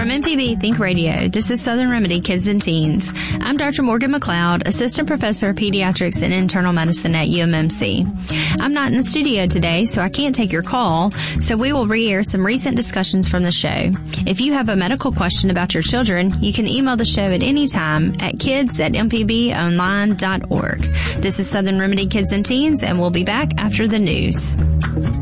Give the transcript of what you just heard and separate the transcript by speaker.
Speaker 1: From MPB Think Radio, this is Southern Remedy Kids and Teens. I'm Dr. Morgan McLeod, Assistant Professor of Pediatrics and Internal Medicine at UMMC. I'm not in the studio today, so I can't take your call, so we will re-air some recent discussions from the show. If you have a medical question about your children, you can email the show at any time at kids@mpbonline.org. This is Southern Remedy Kids and Teens, and we'll be back after the news.